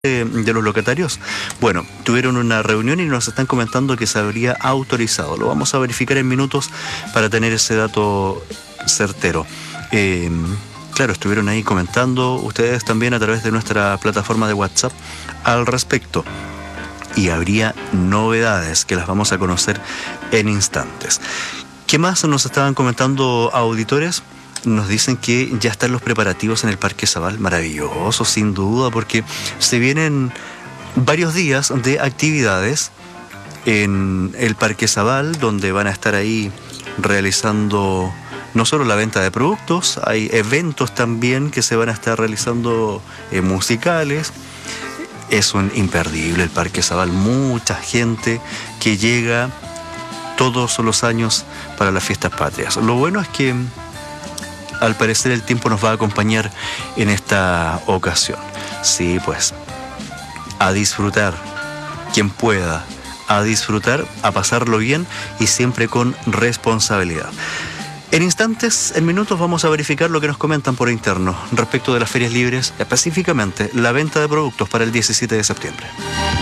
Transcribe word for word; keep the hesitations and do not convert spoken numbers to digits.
de, de los locatarios? Bueno, tuvieron una reunión y nos están comentando que se habría autorizado. Lo vamos a verificar en minutos para tener ese dato certero. Eh, claro, estuvieron ahí comentando ustedes también a través de nuestra plataforma de WhatsApp al respecto. Y habría novedades que las vamos a conocer en instantes. ¿Qué más nos estaban comentando auditores? Nos dicen que ya están los preparativos en el Parque Zabal. Maravilloso, sin duda, porque se vienen varios días de actividades en el Parque Zabal, donde van a estar ahí realizando no solo la venta de productos, hay eventos también que se van a estar realizando eh, musicales. Es un imperdible el Parque Zabal, mucha gente que llega todos los años para las fiestas patrias. Lo bueno es que al parecer el tiempo nos va a acompañar en esta ocasión. Sí, pues, a disfrutar, quien pueda, a disfrutar, a pasarlo bien y siempre con responsabilidad. En instantes, en minutos, vamos a verificar lo que nos comentan por interno respecto de las ferias libres, específicamente la venta de productos para el diecisiete de septiembre.